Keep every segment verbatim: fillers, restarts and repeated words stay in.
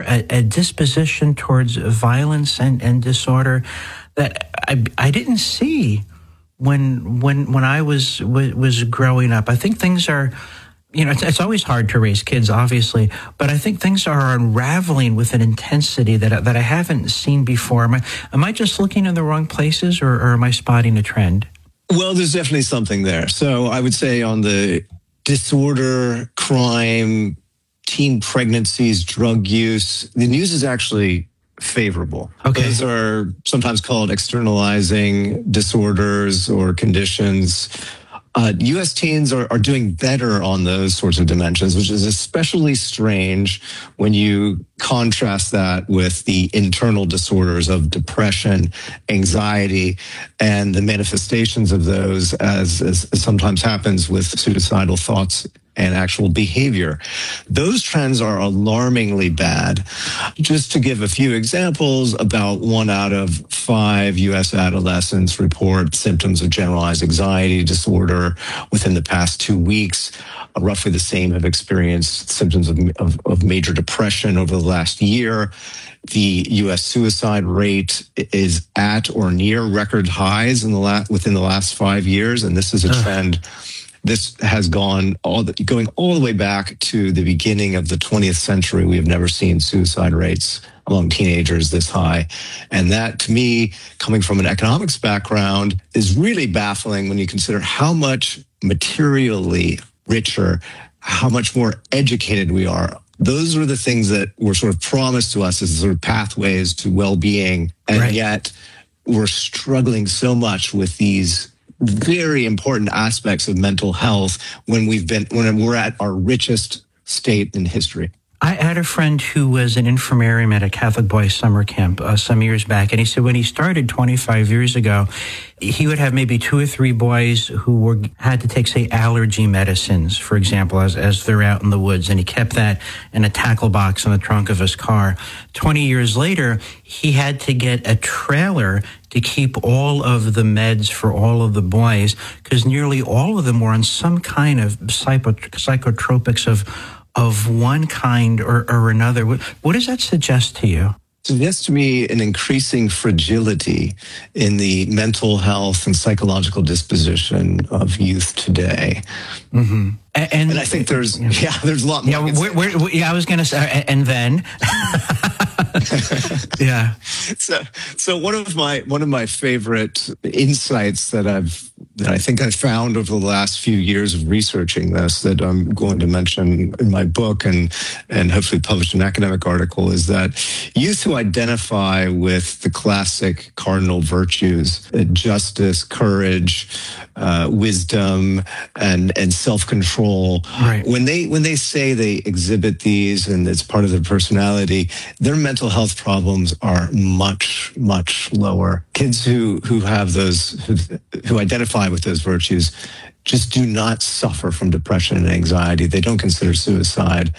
a, a disposition towards violence and, and disorder that I, I didn't see when when when I was was growing up. I think things are, you know, it's, it's always hard to raise kids, obviously, but I think things are unraveling with an intensity that that I haven't seen before. Am I, am I just looking in the wrong places, or, or am I spotting a trend? Well, there's definitely something there. So I would say on the disorder, crime, teen pregnancies, drug use, the news is actually favorable. Okay. Those are sometimes called externalizing disorders or conditions. Uh, U S teens are, are doing better on those sorts of dimensions, which is especially strange when you contrast that with the internal disorders of depression, anxiety, and the manifestations of those, as, as sometimes happens with suicidal thoughts and actual behavior. Those trends are alarmingly bad. Just to give a few examples, about one out of five U S adolescents report symptoms of generalized anxiety disorder within the past two weeks. Uh, roughly the same have experienced symptoms of, of, of major depression over the last year. The U S suicide rate is at or near record highs in the la- within the last five years, and this is a trend. This has gone all the, going all the way back to the beginning of the twentieth century. We have never seen suicide rates among teenagers this high. And that, to me, coming from an economics background, is really baffling when you consider how much materially richer, how much more educated we are. Those were the things that were sort of promised to us as sort of pathways to well-being. And right. Yet we're struggling so much with these very important aspects of mental health when we've been, when we're at our richest state in history. I had a friend who was an infirmarian at a Catholic boys summer camp uh, some years back, and he said when he started twenty-five years ago, he would have maybe two or three boys who were had to take, say, allergy medicines, for example, as, as they're out in the woods, and he kept that in a tackle box in the trunk of his car. twenty years later, he had to get a trailer to keep all of the meds for all of the boys, because nearly all of them were on some kind of psycho, psychotropics of of one kind or, or another. What, what does that suggest to you? It suggests to me an increasing fragility in the mental health and psychological disposition of youth today. Mm-hmm. And, and, and I think there's, yeah, yeah there's a lot more. Yeah, we're, we're, yeah I was going to say, and then... yeah. So, so one of my one of my favorite insights that I've that I think I found over the last few years of researching this, that I'm going to mention in my book and and hopefully publish an academic article, is that youth who identify with the classic cardinal virtues, uh, justice, courage, uh, wisdom, and and self-control, right. when they when they say they exhibit these and it's part of their personality, their mental health problems are much, much lower. Kids who, who have those, who, who identify with those virtues just do not suffer from depression and anxiety. They don't consider suicide.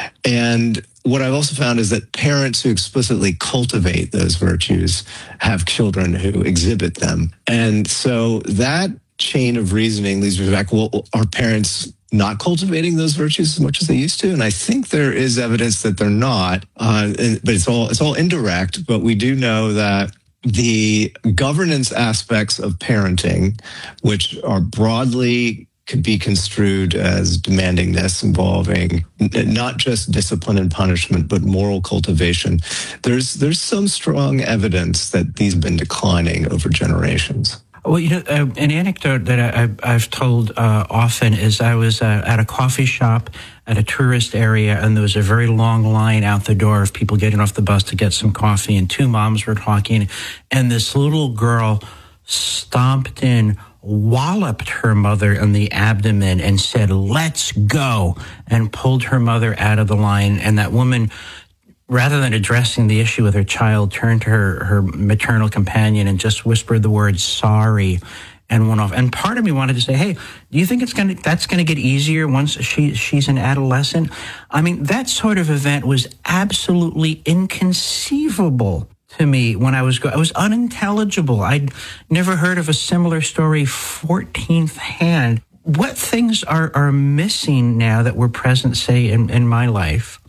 And what I've also found is that parents who explicitly cultivate those virtues have children who exhibit them. And so that chain of reasoning leads me back, well, are parents not cultivating those virtues as much as they used to? And I think there is evidence that they're not, uh, but it's all it's all indirect. But we do know that the governance aspects of parenting, which are broadly could be construed as demandingness, involving not just discipline and punishment, but moral cultivation, there's there's some strong evidence that these have been declining over generations. Well, you know, uh, an anecdote that I, I, I've told uh, often is I was uh, at a coffee shop at a tourist area, and there was a very long line out the door of people getting off the bus to get some coffee, and two moms were talking, and this little girl stomped in, walloped her mother in the abdomen and said, "Let's go," and pulled her mother out of the line. And that woman, rather than addressing the issue with her child, turned to her, her maternal companion and just whispered the word "sorry" and went off. And part of me wanted to say, hey, do you think it's gonna that's gonna get easier once she she's an adolescent? I mean, that sort of event was absolutely inconceivable to me when I was go- I was unintelligible. I'd never heard of a similar story fourteenth hand. What things are, are missing now that were present, say, in, in my life?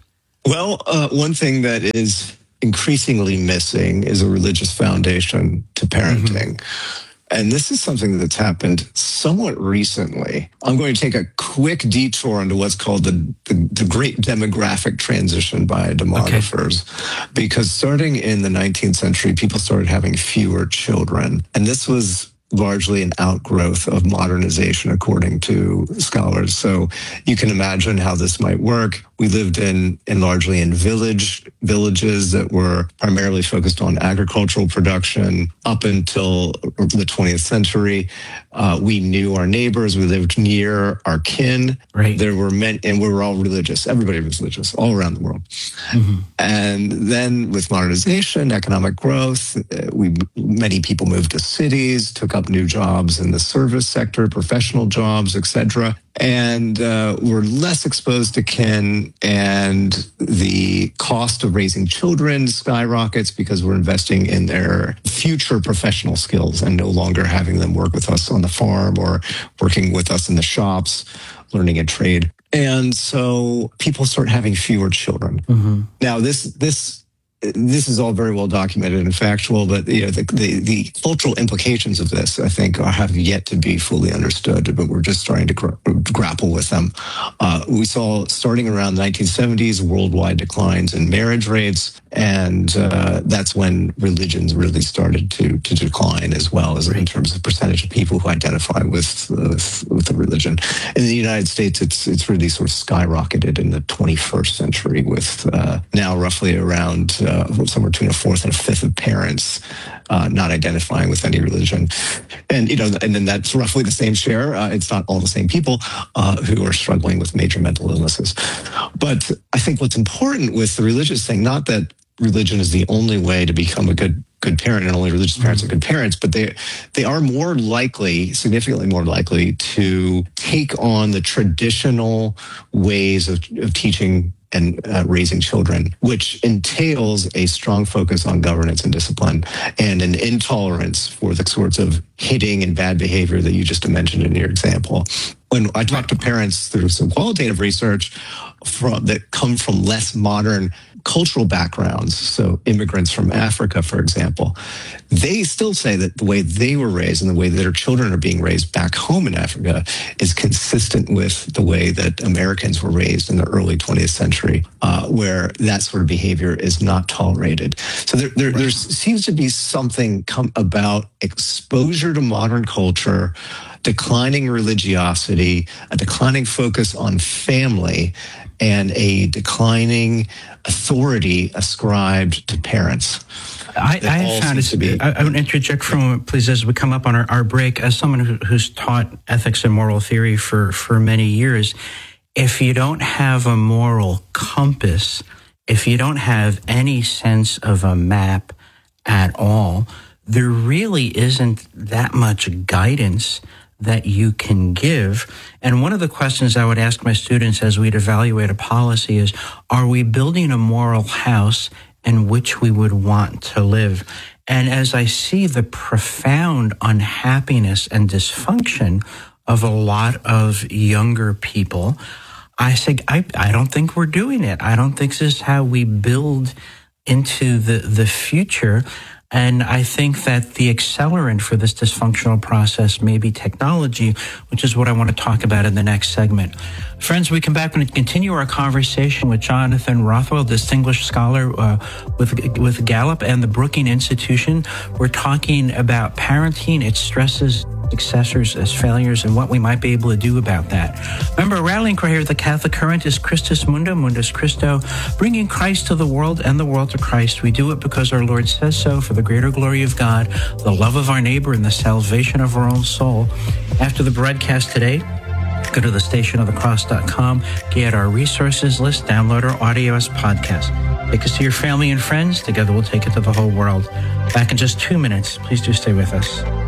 Well, uh, one thing that is increasingly missing is a religious foundation to parenting. Mm-hmm. And this is something that's happened somewhat recently. I'm going to take a quick detour into what's called the, the, the great demographic transition by demographers. Okay. Because starting in the nineteenth century, people started having fewer children. And this was largely an outgrowth of modernization, according to scholars. So you can imagine how this might work. We lived in, in largely in village villages that were primarily focused on agricultural production up until the twentieth century. Uh, we knew our neighbors. We lived near our kin. Right. There were men, and we were all religious. Everybody was religious all around the world. Mm-hmm. And then with modernization, economic growth, we many people moved to cities, took up new jobs in the service sector, professional jobs, et cetera. And uh, we're less exposed to kin, and the cost of raising children skyrockets because we're investing in their future professional skills and no longer having them work with us on the farm or working with us in the shops, learning a trade. And so people start having fewer children. Mm-hmm. Now, this this this is all very well documented and factual, but you know the, the the cultural implications of this, I think, are, have yet to be fully understood. But we're just starting to gra- grapple with them. Uh, we saw starting around the nineteen seventies worldwide declines in marriage rates, and uh, that's when religions really started to to decline as well as in terms of percentage of people who identify with with, with a religion. In the United States, it's it's really sort of skyrocketed in the twenty-first century, with uh, now roughly around uh, somewhere between a fourth and a fifth of parents uh, not identifying with any religion, and you know, and then that's roughly the same share. Uh, it's not all the same people uh, who are struggling with major mental illnesses, but I think what's important with the religious thing, not that religion is the only way to become a good good parent and only religious parents are good parents, but they they are more likely, significantly more likely, to take on the traditional ways of, of teaching and uh, raising children, which entails a strong focus on governance and discipline and an intolerance for the sorts of hitting and bad behavior that you just mentioned in your example. When I talk to parents through some qualitative research from, that come from less modern cultural backgrounds, so immigrants from Africa, for example, they still say that the way they were raised and the way that their children are being raised back home in Africa is consistent with the way that Americans were raised in the early twentieth century, uh, where that sort of behavior is not tolerated. So there, there, there seems to be something come about exposure to modern culture, declining religiosity, a declining focus on family, and a declining authority ascribed to parents. I, I have found it, be, I, I want to interject for a moment, please, as we come up on our, our break. As someone who, who's taught ethics and moral theory for, for many years, if you don't have a moral compass, if you don't have any sense of a map at all, there really isn't that much guidance that you can give. And one of the questions I would ask my students as we'd evaluate a policy is, are we building a moral house in which we would want to live? And as I see the profound unhappiness and dysfunction of a lot of younger people, I say, I, I don't think we're doing it. I don't think this is how we build into the, the future. And I think that the accelerant for this dysfunctional process may be technology, which is what I want to talk about in the next segment. Friends, we come back and continue our conversation with Jonathan Rothwell, distinguished scholar uh, with with Gallup and the Brookings Institution. We're talking about parenting, its stresses, successors as failures, and what we might be able to do about that. Remember, a rallying cry here at the Catholic Current is Christus Mundo, Mundus Christo, bringing Christ to the world and the world to Christ. We do it because our Lord says so, for the greater glory of God, the love of our neighbor, and the salvation of our own soul. After the broadcast today, go to the station of the cross dot com, get our resources list, download our audio as podcast. Take us to your family and friends. Together we'll take it to the whole world. Back in just two minutes. Please do stay with us.